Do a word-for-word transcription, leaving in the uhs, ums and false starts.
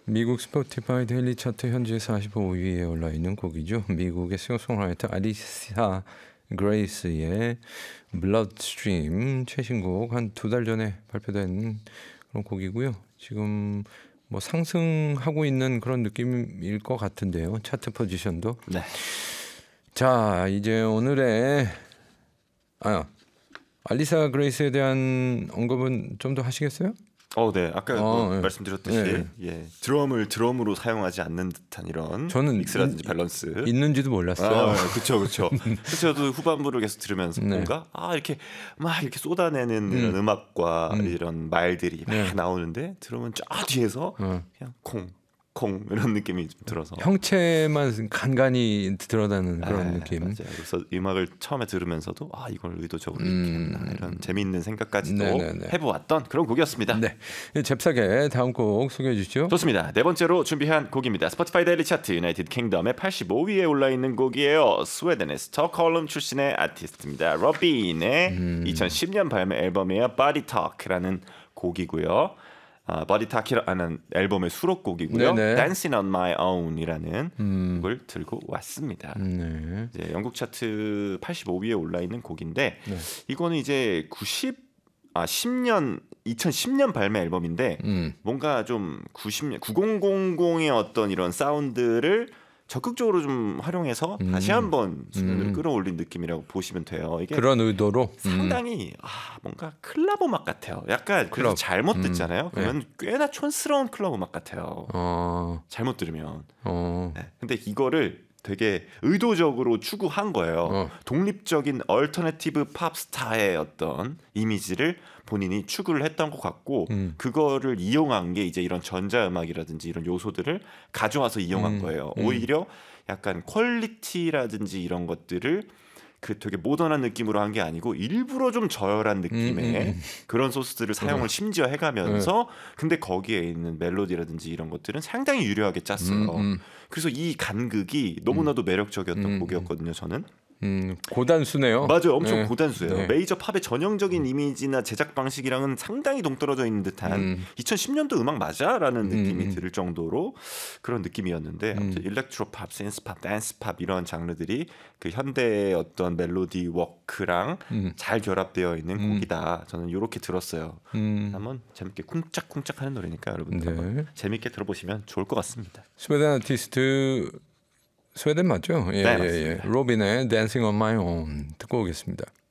미국 스포티파이 데일리 차트 현재 사십오 위에 올라 있는 곡이죠. 미국의 싱어송라이터 알리사 그레이스의 Bloodstream 최신곡 한 두 달 전에 발표된 그런 곡이고요. 지금 뭐 상승하고 있는 그런 느낌일 것 같은데요. 차트 포지션도. 네. 자, 이제 오늘의 아 알리사 그레이스에 대한 언급은 좀 더 하시겠어요? 어, 네. 아까 어, 뭐 예. 말씀드렸듯이 예. 예. 드럼을 드럼으로 사용하지 않는 듯한 이런 저는 믹스라든지 인- 밸런스. 있는지도 몰랐어요. 아, 그렇죠, 그렇죠. 저도 후반부를 계속 들으면서 네. 뭔가 아 이렇게 막 이렇게 쏟아내는 이런 음악과 음. 이런 말들이 막 네. 나오는데 드럼은 쫙 뒤에서 어. 그냥 콩, 콩 이런 느낌이 좀 들어서. 형체만 간간히 드러나는 그런 아, 느낌. 맞아요. 그래서 음악을 처음에 들으면서도 아 이걸 의도적으로 음. 이렇게 했나 이런 재미있는 생각까지도 네네네. 해보았던 그런 곡이었습니다. 네, 잽싸게 다음 곡 소개해 주시죠. 좋습니다. 네 번째로 준비한 곡입니다. 스포티파이 데일리 차트 유나이티드 킹덤의 팔십오 위에 올라 있는 곡이에요. 스웨덴의 스톡홀름 출신의 아티스트입니다. 로빈의 음. 이천십 년 발매 앨범이에요. Body Talk라는 곡이고요. 아, Body Talk이라는 앨범의 수록곡이고요. 네네. Dancing on My Own이라는 음. 곡을 들고 왔습니다. 네. 이제 영국 차트 팔십오 위에 올라 있는 곡인데 네. 이거는 이제 구십 아 십 년 이천십 년 발매 앨범인데 음. 뭔가 좀 구십 년 구천의 어떤 이런 사운드를 적극적으로 좀 활용해서 음. 다시 한번 수준을 음. 끌어올린 느낌이라고 보시면 돼요. 이게 그런 의도로 음. 상당히 아, 뭔가 클럽 음악 같아요. 약간 그래서 클럽. 잘못 음. 듣잖아요. 그러면 꽤나 촌스러운 클럽 음악 같아요. 어. 잘못 들으면. 어. 네. 근데 이거를 되게 의도적으로 추구한 거예요. 어. 독립적인 얼터내티브 팝 스타의 어떤 이미지를 본인이 추구를 했던 것 같고 음. 그거를 이용한 게 이제 이런 전자음악이라든지 이런 요소들을 가져와서 이용한 음. 거예요. 음. 오히려 약간 퀄리티라든지 이런 것들을 그 되게 모던한 느낌으로 한 게 아니고 일부러 좀 저열한 느낌의 음, 음, 음. 그런 소스들을 사용을 어. 심지어 해가면서 근데 거기에 있는 멜로디라든지 이런 것들은 상당히 유려하게 짰어요. 음, 음. 그래서 이 간극이 너무나도 매력적이었던 음, 곡이었거든요. 저는. 음. 고단수네요. 맞아요. 엄청 네. 고단수예요. 네. 메이저 팝의 전형적인 이미지나 제작 방식이랑은 상당히 동떨어져 있는 듯한 음. 이천십 년도 음악 맞아라는 느낌이 음. 들 정도로 그런 느낌이었는데 아무튼 음. 일렉트로 팝, 센스 팝, 댄스 팝 이런 장르들이 그 현대의 어떤 멜로디 워크랑 음. 잘 결합되어 있는 음. 곡이다. 저는 이렇게 들었어요. 음. 한번 재밌게 쿵짝쿵짝 하는 노래니까 여러분들 네. 한번 재밌게 들어보시면 좋을 것 같습니다. 스웨덴 아티스트 스웨덴 맞죠? 예, 네, 예, 예. 맞습니다. 로빈의 Dancing on My Own 듣고 오겠습니다.